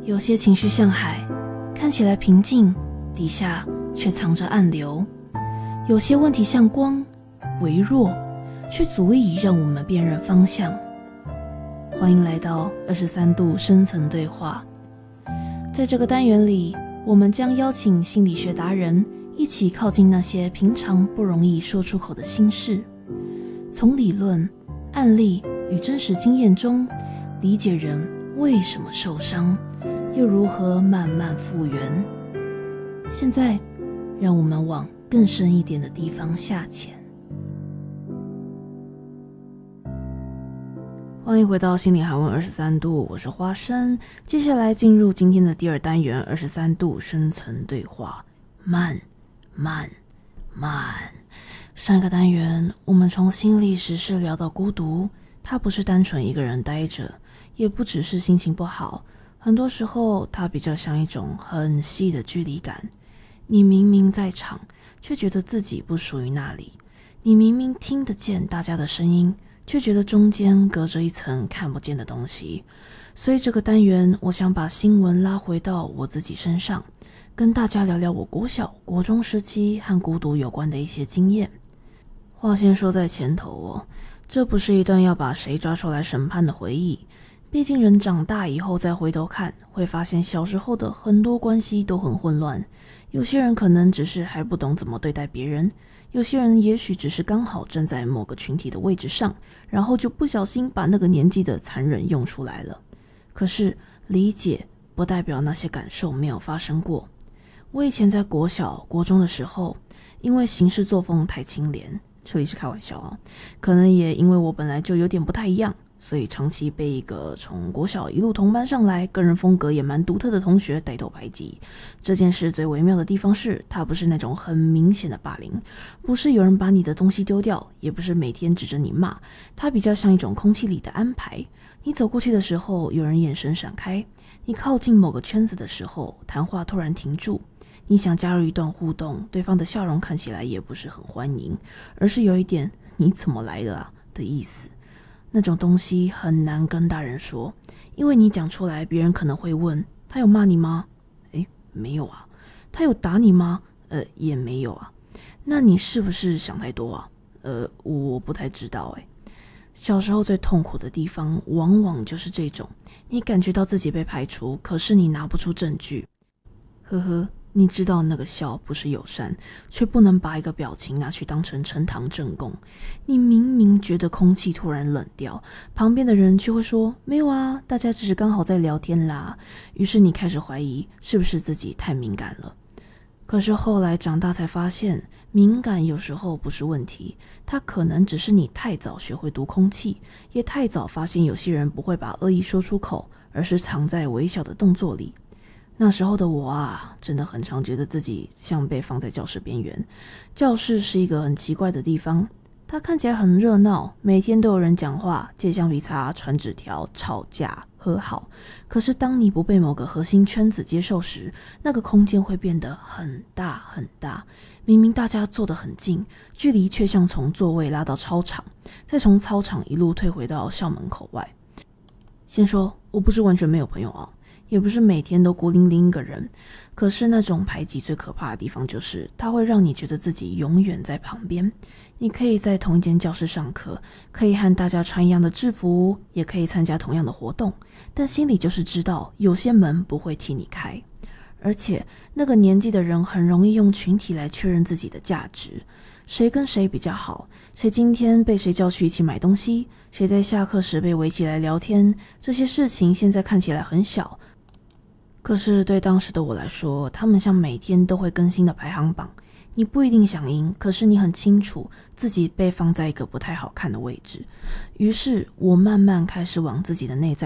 有些情绪像海，看起来平静，底下却藏着暗流；有些问题像光，微弱，却足以让我们辨认方向。欢迎来到23度深层对话。在这个单元里，我们将邀请心理学达人一起靠近那些平常不容易说出口的心事，从理论、案例与真实经验中理解人为什么受伤，又如何慢慢复原。现在，让我们往更深一点的地方下潜。欢迎回到心理韩文23度，我是花生。接下来进入今天的第二单元23度深层对话。慢。上一个单元我们从心理时事聊到孤独，它不是单纯一个人待着，也不只是心情不好，很多时候它比较像一种很细的距离感。你明明在场，却觉得自己不属于那里；你明明听得见大家的声音，却觉得中间隔着一层看不见的东西。所以这个单元我想把新闻拉回到我自己身上，跟大家聊聊我国小、国中时期和孤独有关的一些经验。话先说在前头哦，这不是一段要把谁抓出来审判的回忆，毕竟人长大以后再回头看，会发现小时候的很多关系都很混乱。有些人可能只是还不懂怎么对待别人，有些人也许只是刚好站在某个群体的位置上，然后就不小心把那个年纪的残忍用出来了。可是理解不代表那些感受没有发生过。我以前在国小、国中的时候，因为行事作风太清廉，这里是开玩笑啊，可能也因为我本来就有点不太一样，所以长期被一个从国小一路同班上来，个人风格也蛮独特的同学带头排挤。这件事最微妙的地方是，他不是那种很明显的霸凌，不是有人把你的东西丢掉，也不是每天指着你骂，它比较像一种空气里的安排。你走过去的时候，有人眼神闪开；你靠近某个圈子的时候，谈话突然停住。你想加入一段互动，对方的笑容看起来也不是很欢迎，而是有一点你怎么来的啊的意思。那种东西很难跟大人说，因为你讲出来，别人可能会问，他有骂你吗？没有啊。他有打你吗？也没有啊。那你是不是想太多啊？我不太知道小时候最痛苦的地方往往就是这种，你感觉到自己被排除，可是你拿不出证据。呵呵，你知道那个笑不是友善，却不能把一个表情拿去当成呈堂证供。你明明觉得空气突然冷掉，旁边的人却会说没有啊，大家只是刚好在聊天啦。于是你开始怀疑是不是自己太敏感了。可是后来长大才发现，敏感有时候不是问题，它可能只是你太早学会读空气，也太早发现有些人不会把恶意说出口，而是藏在微小的动作里。那时候的我啊，真的很常觉得自己像被放在教室边缘。教室是一个很奇怪的地方，它看起来很热闹，每天都有人讲话、借橡皮擦、传纸条、吵架、和好。可是当你不被某个核心圈子接受时，那个空间会变得很大很大。明明大家坐得很近，距离却像从座位拉到操场，再从操场一路退回到校门口外。先说，我不是完全没有朋友啊，也不是每天都孤零零一个人，可是那种排挤最可怕的地方就是它会让你觉得自己永远在旁边。你可以在同一间教室上课，可以和大家穿一样的制服，也可以参加同样的活动，但心里就是知道有些门不会替你开。而且那个年纪的人很容易用群体来确认自己的价值，谁跟谁比较好，谁今天被谁叫去一起买东西，谁在下课时被围起来聊天，这些事情现在看起来很小，可是对当时的我来说，他们像每天都会更新的排行榜。你不一定想赢，可是你很清楚自己被放在一个不太好看的位置。于是我慢慢开始往自己的内在